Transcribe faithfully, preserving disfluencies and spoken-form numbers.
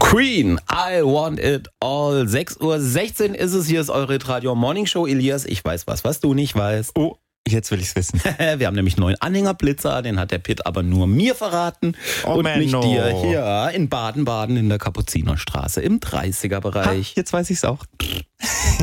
Queen, I want it all. sechs Uhr sechzehn ist es, hier ist eure Radio Morning Show. Elias, ich weiß was, was du nicht weißt. Oh, jetzt will ich's wissen. Wir haben nämlich einen neuen Anhängerblitzer, den hat der Pitt aber nur mir verraten Oh, und Menno. nicht dir. Hier in Baden-Baden in der Kapuzinerstraße im dreißiger Bereich. Ha, jetzt weiß ich's auch.